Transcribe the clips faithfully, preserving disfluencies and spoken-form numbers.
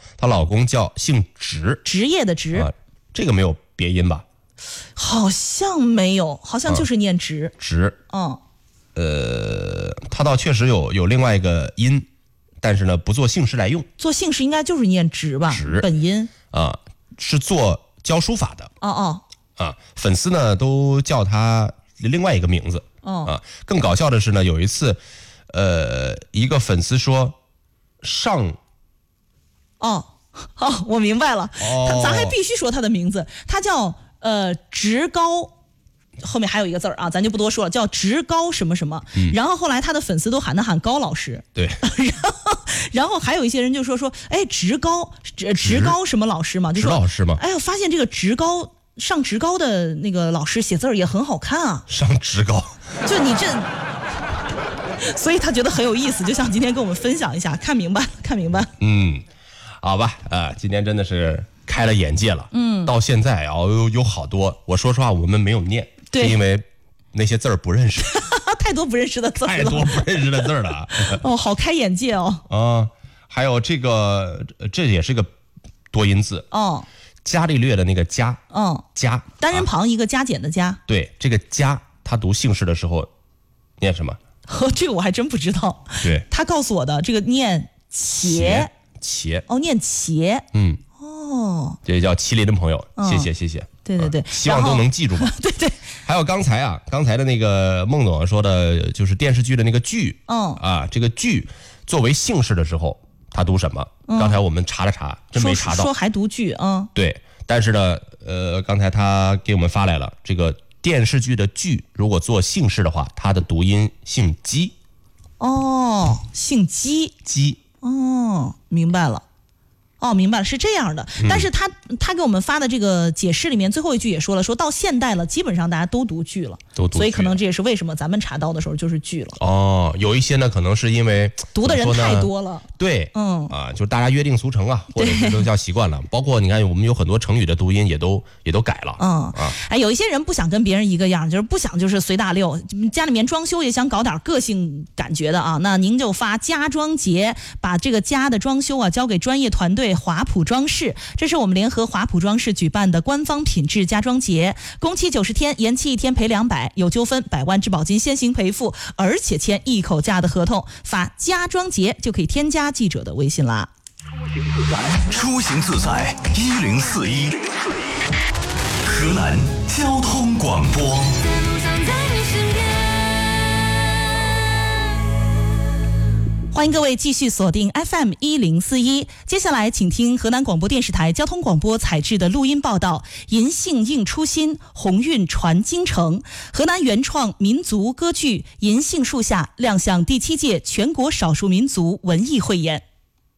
她老公叫姓职， 职业的职、 啊，这个没有别音吧？ 好像没有，好像就是念职。 职， 嗯， 呃，他倒确实有有另外一个音，但是呢不做姓氏来用。 做姓氏应该就是念职吧？ 职本音啊，是做教书法的。 哦哦啊，粉丝呢都叫他另外一个名字。 哦啊，更搞笑的是呢，有一次，呃，一个粉丝说上。 哦哦，我明白了。 哦， 咱还必须说他的名字，他叫呃职高。后面还有一个字儿啊，咱就不多说了，叫职高什么什么、嗯。然后后来他的粉丝都喊他喊高老师。 对。 然后，然后还有一些人就说说，哎，职高，职职高什么老师嘛，就说职老师嘛。 哎呀，发现这个职高上职高的那个老师写字儿也很好看啊。 上职高， 就你这，所以他觉得很有意思，就想今天跟我们分享一下，看明白，看明白。 嗯，好吧，啊，今天真的是开了眼界了。嗯，到现在啊，有有好多，我说实话，我们没有念。是因为那些字儿不认识， 太多不认识的字了， 太多不认识的字儿了。 哦，好开眼界哦。 啊，还有这个，这也是个多音字哦。 伽利略的那个伽， 嗯， 伽， 单人旁一个加减的加。 啊、对，这个伽，他读姓氏的时候念什么？ 哦，这个我还真不知道。 对， 他告诉我的，这个念茄， 茄， 哦，念茄。 嗯， 哦， 这叫麒麟的朋友， 嗯、 谢谢谢谢。 对对对、 啊，希望都能记住吧。 对对。 还有刚才啊，刚才的那个孟总说的，就是电视剧的那个剧， 嗯啊，这个剧作为姓氏的时候，他读什么？嗯、刚才我们查了查，真没查到。 说, 说还读剧啊、嗯？ 对，但是呢，呃，刚才他给我们发来了，这个电视剧的剧，如果做姓氏的话，它的读音姓姬。 哦，姓姬。 姬。 哦，明白了。哦，明白了，是这样的。但是他、嗯、他给我们发的这个解释里面最后一句也说了，说到现代了，基本上大家都读剧了， 都读剧了， 所以可能这也是为什么咱们查到的时候就是剧了。 哦，有一些呢，可能是因为读的人太多了。 对， 嗯啊，就是大家约定俗成啊，或者是都叫习惯了。包括你看，我们有很多成语的读音也都也都改了。 嗯啊， 哎，有一些人不想跟别人一个样，就是不想就是随大溜，家里面装修也想搞点个性感觉的啊。那您就发家装节，把这个家的装修啊交给专业团队华普装饰。这是我们联合华普装饰举办的官方品质家装节，工期九十天，延期一天赔两百，有纠纷百万质保金先行赔付，而且签一口价的合同。发家装节就可以添加记者的微信啦。 出行自在一零四一，河南交通广播。 欢迎各位继续锁定 F M 一零四一，接下来请听河南广播电视台交通广播采制的录音报道。银杏映初心，鸿运传京城。河南原创民族歌剧《银杏树下》亮相第七届全国少数民族文艺汇演。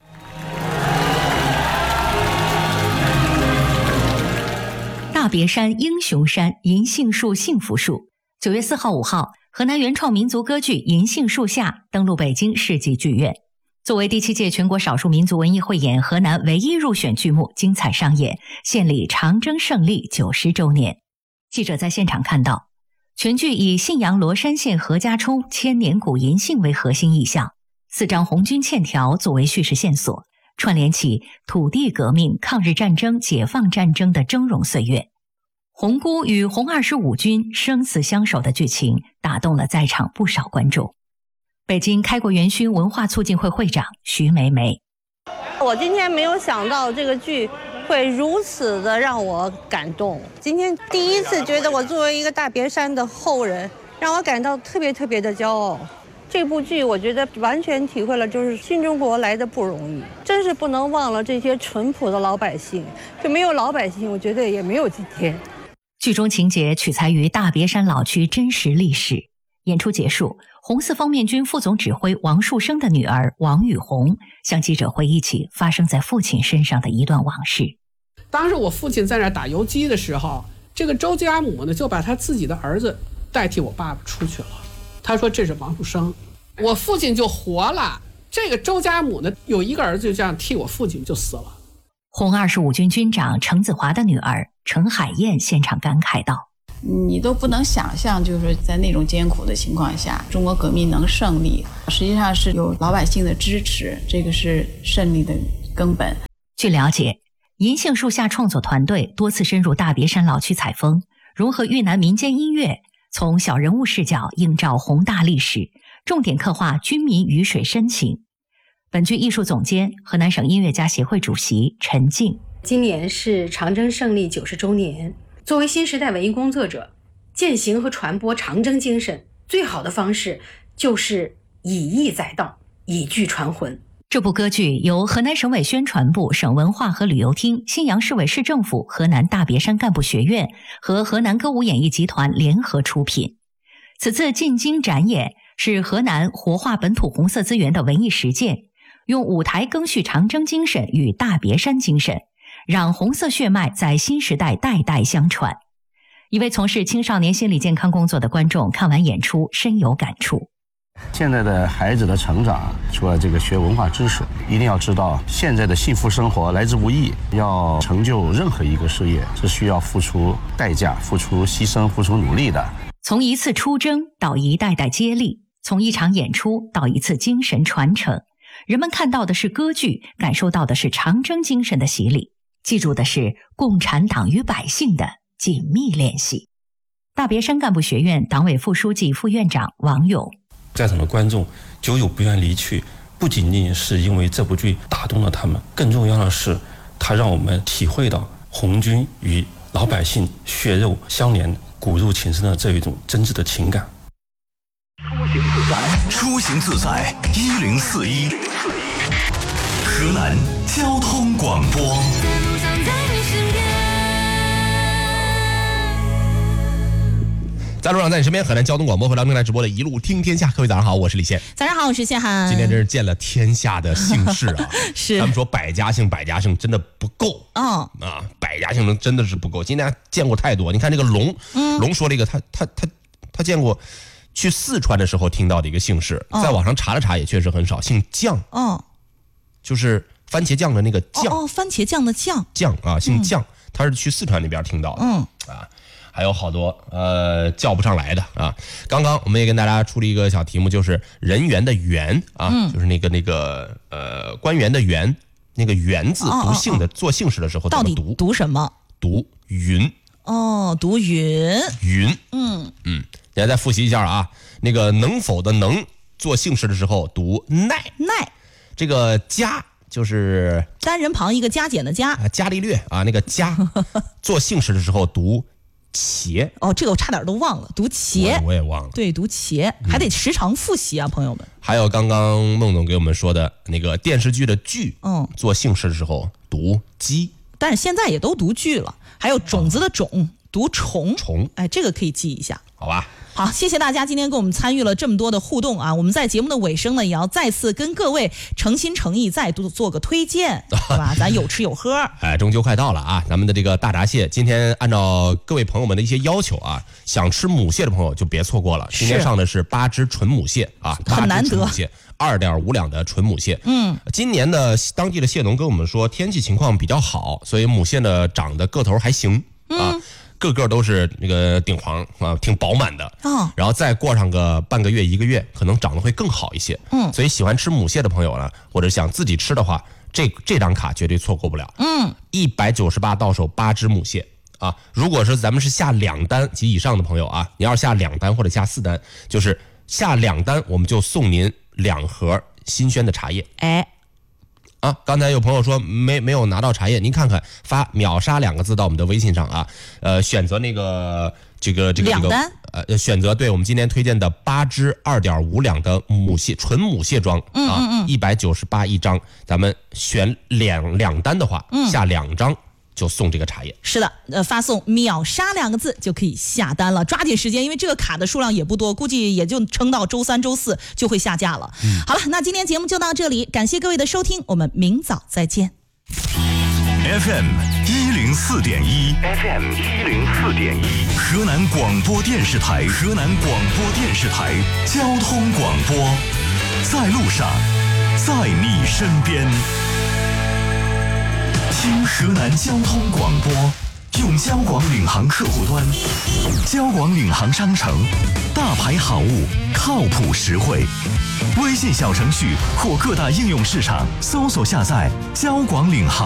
大别山、英雄山、银杏树、幸福树。九月四号、五号。河南原创民族歌剧《银杏树下》登陆北京世纪剧院，作为第七届全国少数民族文艺汇演河南唯一入选剧目，精彩上演，献礼长征胜利九十周年。记者在现场看到，全剧以信阳罗山县何家冲千年古银杏为核心意象，四张红军欠条作为叙事线索，串联起土地革命、抗日战争、解放战争的峥嵘岁月。红姑与红二十五军生死相守的剧情打动了在场不少观众。北京开国元勋文化促进会会长徐梅梅， 我今天没有想到这个剧会如此的让我感动，今天第一次觉得我作为一个大别山的后人，让我感到特别特别的骄傲。这部剧我觉得完全体会了就是新中国来的不容易，真是不能忘了这些淳朴的老百姓，就没有老百姓我觉得也没有今天。 剧中情节取材于大别山老区真实历史。演出结束，红四方面军副总指挥王树声的女儿王雨红向记者回忆起发生在父亲身上的一段往事。 当时我父亲在那打游击的时候，这个周家母呢就把他自己的儿子代替我爸爸出去了。他说这是王树声，我父亲就活了。这个周家母呢有一个儿子就这样替我父亲就死了。 红二十五军军长程子华的女儿程海燕现场感慨道： 你都不能想象，就是在那种艰苦的情况下，中国革命能胜利，实际上是有老百姓的支持，这个是胜利的根本。 据了解，银杏树下创作团队多次深入大别山老区采风，融合豫南民间音乐，从小人物视角映照宏大历史，重点刻画军民鱼水深情。本剧艺术总监、河南省音乐家协会主席陈静。 今年是长征胜利九十周年，作为新时代文艺工作者，践行和传播长征精神，最好的方式就是以艺载道，以剧传魂。 这部歌剧由河南省委宣传部、省文化和旅游厅、信阳市委市政府、河南大别山干部学院和河南歌舞演艺集团联合出品。此次进京展演是河南活化本土红色资源的文艺实践，用舞台更续长征精神与大别山精神，让红色血脉在新时代代代相传。一位从事青少年心理健康工作的观众看完演出深有感触。 现在的孩子的成长，除了这个学文化知识，一定要知道现在的幸福生活来之不易，要成就任何一个事业是需要付出代价、付出牺牲、付出努力的。 从一次出征到一代代接力，从一场演出到一次精神传承，人们看到的是歌剧，感受到的是长征精神的洗礼，记住的是共产党与百姓的紧密联系。大别山干部学院党委副书记、副院长王勇。 在场的观众久久不愿离去，不仅仅是因为这部剧打动了他们，更重要的是它让我们体会到红军与老百姓血肉相连、骨肉情深的这一种真挚的情感。 出行自在一零四一，河南交通广播。 在路上，在你身边，河南交通广播和辽宁来直播的一路听天下。各位早上好，我是李现。 早上好，我是谢涵。 今天真是见了天下的姓氏啊！ 是， 他们说百家姓，百家姓真的不够。 哦啊，百家姓真的是不够。今天见过太多，你看这个龙，嗯、龙说了一个，他他他他见过去四川的时候听到的一个姓氏，哦、在网上查了查，也确实很少，姓酱。 哦， 就是番茄酱的那个酱。 哦，哦番茄酱的酱。 酱啊，姓酱，嗯、他是去四川那边听到的。 嗯啊。还有好多呃叫不上来的啊！刚刚我们也跟大家出了一个小题目，就是人员的员啊，嗯、就是那个那个呃官员的员，那个员字读姓的、哦哦哦、做姓氏的时候怎么读？ 到底读什么？ 读云。 哦，读云。 云。 嗯嗯，大家再复习一下啊，那个能否的能做姓氏的时候读耐。 耐。 这个家就是单人旁一个加减的加。 啊，伽利略啊，那个家做姓氏的时候读。茄哦，这个我差点都忘了，读茄， 我也忘了。 对，读茄，还得时常复习啊，朋友们。 还有刚刚孟总给我们说的那个电视剧的剧， 嗯， 做姓氏的时候读鸡， 但是现在也都读剧了。还有种子的种，哦、读虫， 虫， 哎，这个可以记一下， 好吧？ 好，谢谢大家今天跟我们参与了这么多的互动啊！我们在节目的尾声呢，也要再次跟各位诚心诚意再度做个推荐，对吧？咱有吃有喝。 哎，中秋快到了啊！咱们的这个大闸蟹，今天按照各位朋友们的一些要求啊，想吃母蟹的朋友就别错过了。今天上的是八只纯母蟹啊， 很难得。 二点五两的纯母蟹。 嗯， 今年的当地的蟹农跟我们说，天气情况比较好，所以母蟹呢长得个头还行啊。嗯，个个都是那个顶黄啊，挺饱满的。 哦， 然后再过上个半个月一个月，可能长得会更好一些。 嗯， 所以喜欢吃母蟹的朋友呢，或者想自己吃的话，这这张卡绝对错过不了。 嗯， 一百九十八到手八只母蟹啊！如果是咱们是下两单及以上的朋友啊，你要是下两单或者下四单，就是下两单我们就送您两盒新鲜的茶叶。 哎。 啊，刚才有朋友说没没有拿到茶叶，您看看发秒杀两个字到我们的微信上啊，呃，选择那个这个这个这个呃，选择对我们今天推荐的八只二点五两的母蟹纯母蟹装啊，一百九十八一张，咱们选两两单的话，嗯、下两张就送这个茶叶。 是的，呃，发送秒杀两个字就可以下单了，抓紧时间，因为这个卡的数量也不多，估计也就撑到周三、周四就会下架了。嗯、好了，那今天节目就到这里，感谢各位的收听，我们明早再见。 F M 一零四点一 ，F M 一零四点一，河南广播电视台，河南广播电视台交通广播，在路上，在你身边。听河南交通广播，用交广领航客户端，交广领航商城，大牌好物，靠谱实惠。微信小程序或各大应用市场搜索下载交广领航。